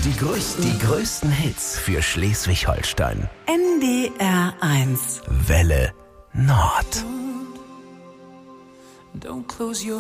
Die größten Hits für Schleswig-Holstein. NDR 1. Welle Nord. Don't close your